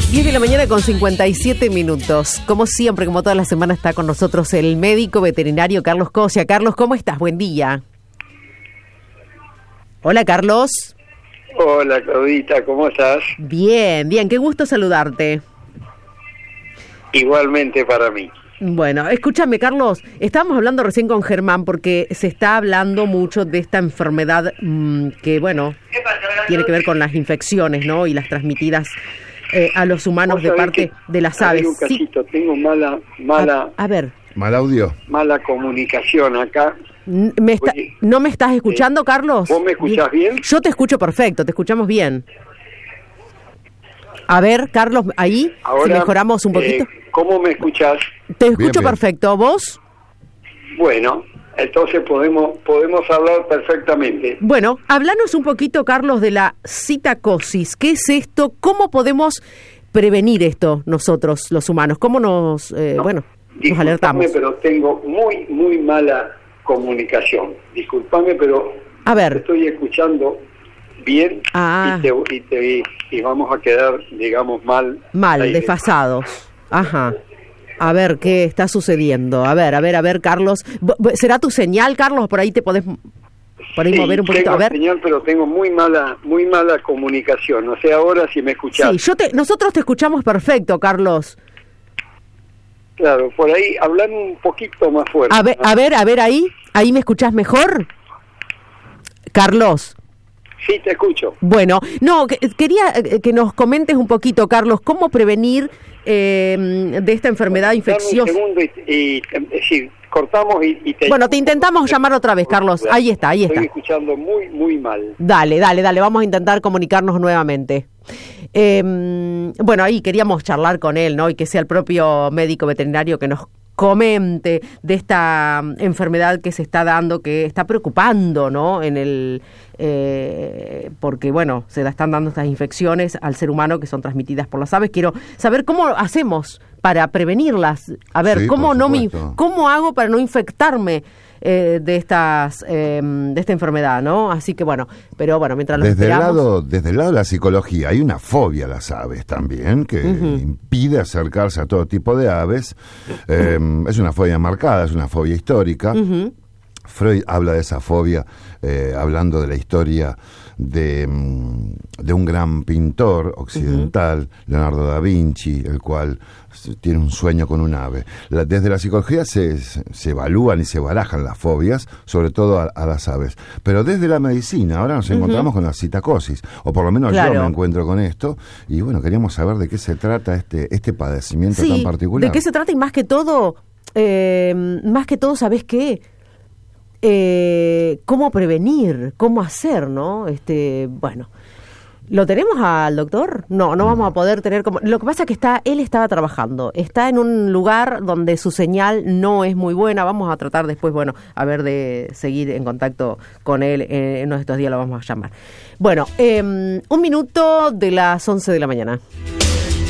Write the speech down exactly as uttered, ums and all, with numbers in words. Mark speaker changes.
Speaker 1: diez de la mañana con cincuenta y siete minutos. Como siempre, como toda la semana, está con nosotros el médico veterinario Carlos Cosia. Carlos, ¿cómo estás? Buen día. Hola, Carlos.
Speaker 2: Hola, Claudita, ¿cómo estás?
Speaker 1: Bien, bien, qué gusto saludarte.
Speaker 2: Igualmente para mí.
Speaker 1: Bueno, escúchame, Carlos, estábamos hablando recién con Germán porque se está hablando mucho de esta enfermedad mmm, que, bueno, tiene que ver con las infecciones, ¿no? Y las transmitidas eh, a los humanos de parte de las aves.
Speaker 2: Un cachito, sí. Tengo mala, mala...
Speaker 1: A, a ver.
Speaker 3: Mal audio.
Speaker 2: Mala comunicación acá.
Speaker 1: Me está,
Speaker 2: Oye,
Speaker 1: ¿No me estás escuchando,
Speaker 2: eh,
Speaker 1: Carlos?
Speaker 2: ¿Vos me escuchás bien?
Speaker 1: Yo te escucho perfecto, te escuchamos bien. A ver, Carlos, ahí,
Speaker 2: Ahora,
Speaker 1: si mejoramos un poquito.
Speaker 2: Eh, ¿Cómo me escuchás?
Speaker 1: Te escucho
Speaker 3: Bien, bien.
Speaker 1: perfecto. ¿Vos?
Speaker 2: Bueno, entonces podemos podemos hablar perfectamente.
Speaker 1: Bueno, háblanos un poquito, Carlos, de la citacosis. ¿Qué es esto? ¿Cómo podemos prevenir esto nosotros, los humanos? ¿Cómo nos, eh,
Speaker 2: No,
Speaker 1: bueno, nos
Speaker 2: disculpame,
Speaker 1: alertamos?
Speaker 2: pero tengo muy, muy mala comunicación. Disculpame, pero
Speaker 1: A ver.
Speaker 2: te estoy escuchando bien
Speaker 1: Ah.
Speaker 2: y, te, y, te, y vamos a quedar, digamos, mal.
Speaker 1: Mal,
Speaker 2: ahí.
Speaker 1: desfasados. Ajá. A ver, ¿qué está sucediendo? A ver, a ver, a ver, Carlos. ¿Será tu señal, Carlos? Por ahí te podés por ahí
Speaker 2: Sí,
Speaker 1: mover un poquito.
Speaker 2: tengo
Speaker 1: A ver.
Speaker 2: señal, pero tengo muy mala, muy mala comunicación. No sé ahora si me escuchás.
Speaker 1: Sí, yo te, nosotros te escuchamos perfecto, Carlos.
Speaker 2: Claro, por ahí hablan un poquito más fuerte.
Speaker 1: A ver,
Speaker 2: ¿no?
Speaker 1: a ver, a ver ahí. ¿Ahí me escuchás mejor? Carlos.
Speaker 2: Sí, te escucho.
Speaker 1: Bueno, no, que- quería eh, que nos comentes un poquito, Carlos, cómo prevenir eh, de esta enfermedad
Speaker 2: Dame
Speaker 1: infecciosa.
Speaker 2: un segundo y, y es decir, cortamos y, y te...
Speaker 1: Bueno, te intentamos llamar otra vez, Carlos. Ahí está, ahí está.
Speaker 2: Estoy escuchando muy, muy mal.
Speaker 1: Dale, dale, dale, vamos a intentar comunicarnos nuevamente. Eh, bueno, ahí queríamos charlar con él, ¿no? Y que sea el propio médico veterinario que nos comente de esta enfermedad que se está dando, que está preocupando, ¿no? En el eh, porque, bueno, se la están dando estas infecciones al ser humano que son transmitidas por las aves. Quiero saber cómo hacemos para prevenirlas. A ver,
Speaker 3: Sí,
Speaker 1: cómo
Speaker 3: por
Speaker 1: no me,
Speaker 3: supuesto.
Speaker 1: cómo hago para no infectarme eh, de estas eh, de esta enfermedad, ¿no? Así que bueno, pero bueno, mientras lo
Speaker 3: Desde el,
Speaker 1: esperamos.
Speaker 3: lado, desde el lado de la psicología hay una fobia a las aves también que
Speaker 1: Ujú.
Speaker 3: impide acercarse a todo tipo de aves. Eh, es una fobia marcada, es una fobia histórica.
Speaker 1: Ujú.
Speaker 3: Freud habla de esa fobia eh, hablando de la historia de, mm, de un gran pintor occidental, Leonardo da Vinci, el cual s- tiene un sueño con un ave. La- desde la psicología se, se, se evalúan y se barajan las fobias, sobre todo a, a las aves. Pero desde la medicina, ahora nos encontramos con la citacosis, o por lo menos
Speaker 1: Claro.
Speaker 3: yo me encuentro con esto, y bueno, queríamos saber de qué se trata este, este padecimiento
Speaker 1: Sí,
Speaker 3: tan particular.
Speaker 1: ¿de qué se trata? Y más que todo, eh, más que todo, ¿sabés qué? Eh, cómo prevenir, cómo hacer, ¿no? Este, bueno, ¿lo tenemos al doctor? No, no vamos a poder tener como... Lo que pasa es que está, él estaba trabajando, está en un lugar donde su señal no es muy buena. Vamos a tratar después, bueno, a ver de seguir en contacto con él. Eh, en uno de estos días lo vamos a llamar. Bueno, eh, un minuto de las once de la mañana.